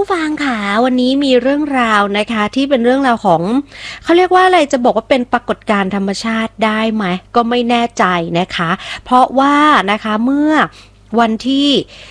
ฟังค่ะวันนี้มีเรื่องราวนะคะที่เป็นเรื่องราวของเขาเรียกว่าอะไรจะบอกว่าเป็นปรากฏการณ์ธรรมชาติได้ไหมก็ไม่แน่ใจนะคะเพราะว่านะคะเมื่อวันที่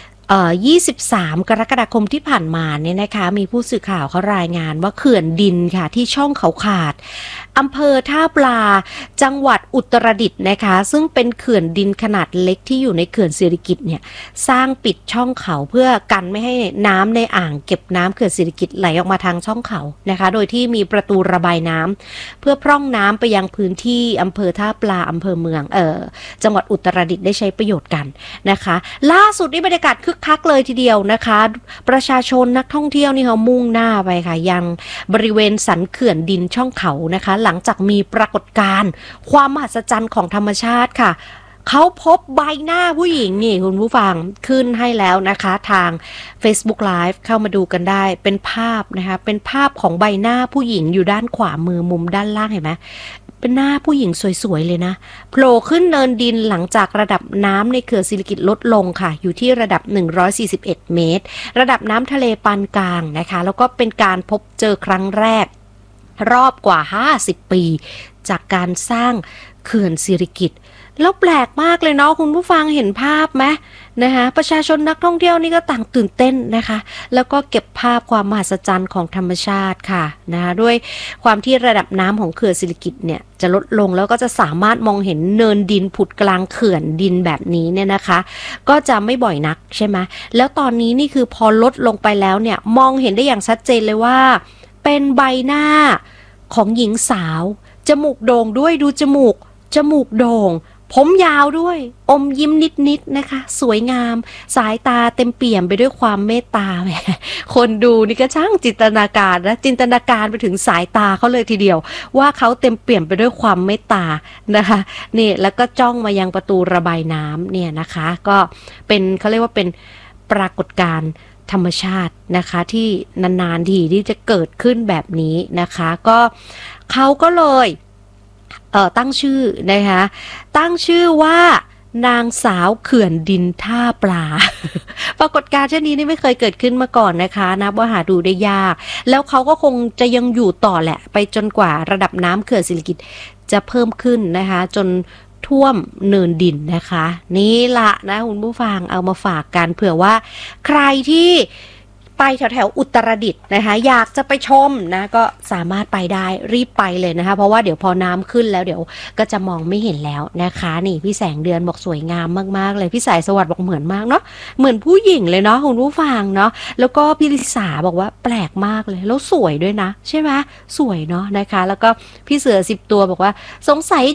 23กรกฎาคมที่ผ่านมาเนี่ยนะคะมีผู้สื่อข่าวเขารายงานว่าเขื่อนดินค่ะที่ช่องเขาขาดอำเภอท่าปลาจังหวัดอุตรดิตถ์นะคะซึ่งเป็นเขื่อนดินขนาดเล็กที่อยู่ในเขื่อนสิริกิติ์เนี่ยสร้างปิดช่องเขาเพื่อกันไม่ให้น้ำในอ่างเก็บน้ำเขื่อนสิริกิติ์ไหลออกมาทางช่องเขานะคะโดยที่มีประตูระบายน้ำเพื่อพร่องน้ำไปยังพื้นที่อำเภอท่าปลาอำเภอเมืองจังหวัดอุตรดิตถ์ได้ใช้ประโยชน์กันนะคะล่าสุดนี้บรรยากาศคึกคักเลยทีเดียวนะคะประชาชนนักท่องเที่ยวนี่เขามุ่งหน้าไปค่ะยังบริเวณสันเขื่อนดินช่องเขานะคะหลังจากมีปรากฏการณ์ความมหัศจรรย์ของธรรมชาติค่ะเขาพบใบหน้าผู้หญิงนี่คุณผู้ฟังขึ้นให้แล้วนะคะทาง Facebook Live เข้ามาดูกันได้เป็นภาพนะคะเป็นภาพของใบหน้าผู้หญิงอยู่ด้านขวามือมุมด้านล่างเห็นไหมเป็นหน้าผู้หญิงสวยๆเลยนะโผล่ขึ้นเนินดินหลังจากระดับน้ำในเขื่อนสิริกิติ์ลดลงค่ะอยู่ที่ระดับ141เมตรระดับน้ำทะเลปานกลางนะคะแล้วก็เป็นการพบเจอครั้งแรกรอบกว่า50ปีจากการสร้างเขื่อนสิริกิติ์แล้วแปลกมากเลยเนาะคุณผู้ฟังเห็นภาพไหมนะคะประชาชนนักท่องเที่ยวนี่ก็ต่างตื่นเต้นนะคะแล้วก็เก็บภาพความมหัศจรรย์ของธรรมชาติค่ะนะคะด้วยความที่ระดับน้ำของเขื่อนสิริกิติ์เนี่ยจะลดลงแล้วก็จะสามารถมองเห็นเนินดินผุดกลางเขื่อนดินแบบนี้เนี่ยนะคะก็จะไม่บ่อยนักใช่ไหมแล้วตอนนี้นี่คือพอลดลงไปแล้วเนี่ยมองเห็นได้อย่างชัดเจนเลยว่าเป็นใบหน้าของหญิงสาวจมูกโด่งด้วยดูจมูกโด่งผมยาวด้วยอมยิ้มนิดๆนะคะสวยงามสายตาเต็มเปี่ยมไปด้วยความเมตตาแหมคนดูนี่ก็ช่างจินตนาการนะจินตนาการไปถึงสายตาเขาเลยทีเดียวว่าเขาเต็มเปี่ยมไปด้วยความเมตตานะคะนี่แล้วก็จ้องมายังประตูระบายน้ำเนี่ยนะคะก็เป็นเขาเรียกว่าเป็นปรากฏการณ์ธรรมชาตินะคะที่นานๆทีที่จะเกิดขึ้นแบบนี้นะคะก็เขาก็เลยตั้งชื่อนะคะตั้งชื่อว่านางสาวเขื่อนดินท่าปลา ปรากฏการณ์เช่นนี้นี่ไม่เคยเกิดขึ้นมาก่อนนะคะนับว่าหาดูได้ยากแล้วเขาก็คงจะยังอยู่ต่อแหละไปจนกว่าระดับน้ำเขื่อนสิริกิติ์จะเพิ่มขึ้นนะคะจนท่วมเนินดินนะคะนี่ละนะคุณผู้ฟังเอามาฝากกันเผื่อว่าใครที่ไปแถวอุตรดิตถ์นะคะอยากจะไปชมนะก็สามารถไปได้รีบไปเลยนะคะเพราะว่าเดี๋ยวพอน้ำขึ้นแล้วเดี๋ยวก็จะมองไม่เห็นแล้วนะคะนี่พี่แสงเดือนบอกสวยงามมากๆเลยพี่สายสวัสดิ์บอกเหมือนมากเนาะเหมือนผู้หญิงเลยเนาะคุณผู้ฟังเนาะแล้วก็พี่ลิสาบอกว่าแปลกมากเลยแล้วสวยด้วยนะใช่ไหมสวยเนาะนะคะแล้วก็พี่เสือ10ตัวบอกว่าสงสัย